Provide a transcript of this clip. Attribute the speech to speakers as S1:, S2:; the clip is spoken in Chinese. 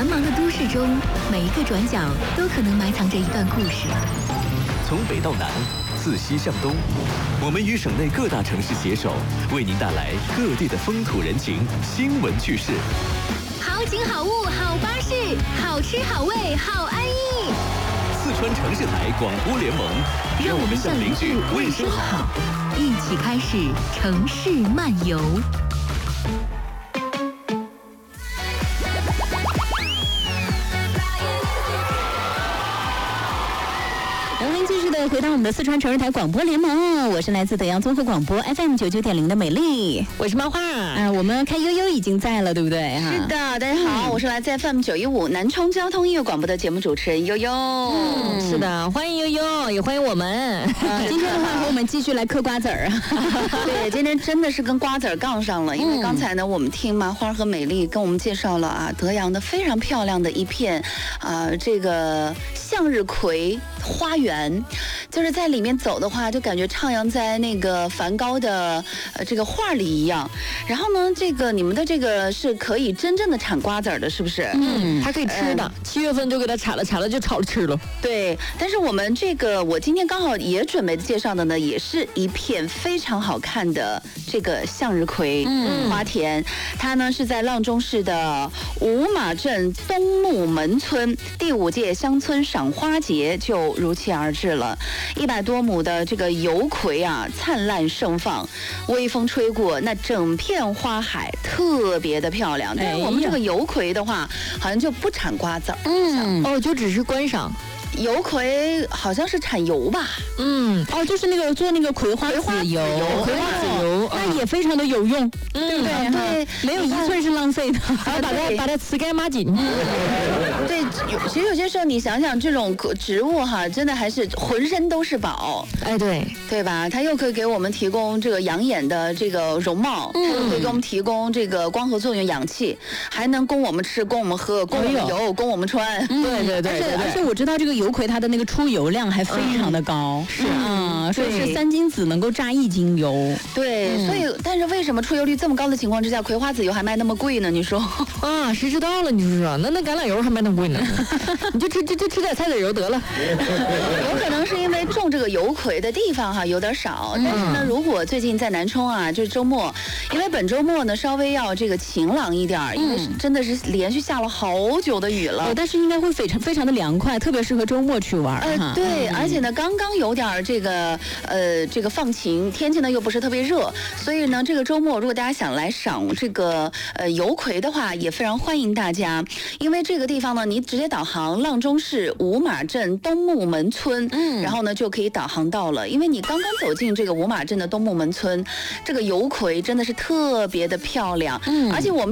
S1: 繁忙的都市中，每一个转角都可能埋藏着一段故事。
S2: 从北到南，自西向东，我们与省内各大城市携手，为您带来各地的风土人情、新闻趣事。
S1: 好景好物好巴士，好吃好味好安逸。
S2: 四川城市台广播联盟，让我们向邻居问声好，
S1: 一起开始城市漫游。
S3: 欢迎继续的回到我们的四川城市台广播联盟，我是来自德阳综合广播 FM 99.0的美丽，
S4: 我是猫花
S3: 我们看悠悠已经在了，对不对？
S5: 是的，大家好，我是来自 FM 915南充交通音乐广播的节目主持人悠悠。
S4: 是的，欢迎悠悠，也欢迎我们。
S3: 今天的话和我们继续来嗑瓜子儿啊。
S5: 对，今天真的是跟瓜子儿杠上了，因为刚才呢，我们听麻花和美丽跟我们介绍了德阳的非常漂亮的一片这个向日葵花园，就是在里面走的话，就感觉徜徉在那个梵高的这个画里一样。然后呢，这个你们的这个是可以真正的产瓜子儿的，是不是？
S4: 它可以吃的，7月份就给它铲了就炒了吃了。
S5: 对，但是我们这个我今天刚好也准备介绍的呢，也是一片非常好看的这个向日葵花田，它呢是在阆中市的五马镇东木门村第5届乡村赏花节就如期而至了。100多亩的这个油葵灿烂盛放，微风吹过，那整片花海特别的漂亮。但是我们这个油葵的话，好像就不产瓜子儿，
S4: 就只是观赏。
S5: 油葵好像是产油吧？
S3: 就是那个做那个葵花籽油，
S4: 葵花籽油，
S3: 那也非常的有用，对不对？
S5: 对，
S3: 没有1寸是浪费的，
S4: 还要把它呲干抹紧。
S5: 对，其实有些时候你想想，这种植物真的还是浑身都是宝。
S4: 哎，
S5: 对吧？它又可以给我们提供这个养眼的这个容貌，又可以给我们提供这个光合作用氧气，还能供我们吃，供我们喝，供我们游，供我们穿。
S4: 对。
S3: 而且我知道这个油葵它的那个出油量还非常的高，说是3斤籽能够榨1斤油。
S5: 对，所以但是为什么出油率这么高的情况之下，葵花籽油还卖那么贵呢？你说
S4: 谁知道了？你说说，那橄榄油还卖那么贵呢？你就吃点菜籽油得了。
S5: 有可能是因为种这个油葵的地方有点少，但是呢，如果最近在南充就是周末，因为本周末呢稍微要这个晴朗一点，因为真的是连续下了好久的雨了，
S3: 但是应该会非常的凉快，特别适合周末去玩。
S5: 对，而且呢，刚刚有点这个放晴，天气呢又不是特别热，所以呢，这个周末如果大家想来赏这个油葵的话，也非常欢迎大家，因为这个地方呢，你直接导航阆中市五马镇东木门村，然后呢就可以导航到了。因为你刚刚走进这个五马镇的东木门村，这个油葵真的是特别的漂亮，而且我们